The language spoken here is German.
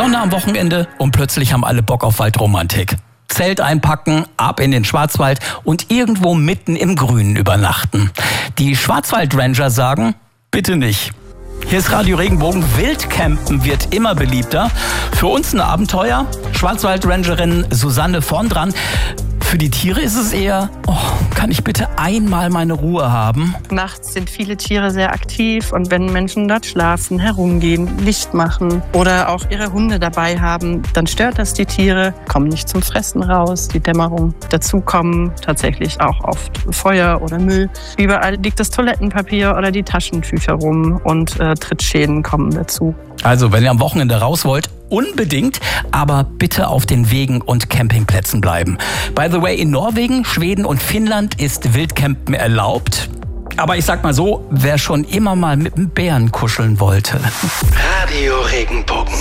Sonne am Wochenende und plötzlich haben alle Bock auf Waldromantik. Zelt einpacken, ab in den Schwarzwald und irgendwo mitten im Grünen übernachten. Die Schwarzwaldranger sagen, bitte nicht. Hier ist Radio Regenbogen. Wildcampen wird immer beliebter. Für uns ein Abenteuer. Schwarzwaldrangerin Susanne vorn dran. Für die Tiere ist es eher, kann ich bitte einmal meine Ruhe haben? Nachts sind viele Tiere sehr aktiv und wenn Menschen dort schlafen, herumgehen, Licht machen oder auch ihre Hunde dabei haben, dann stört das die Tiere, kommen nicht zum Fressen raus, die Dämmerung. Dazu kommen tatsächlich auch oft Feuer oder Müll. Überall liegt das Toilettenpapier oder die Taschentücher rum und Trittschäden kommen dazu. Also, wenn ihr am Wochenende raus wollt, unbedingt, aber bitte auf den Wegen und Campingplätzen bleiben. By the way, in Norwegen, Schweden und Finnland ist Wildcampen erlaubt. Aber ich sag mal so, wer schon immer mal mit einem Bären kuscheln wollte. Radio Regenbogen.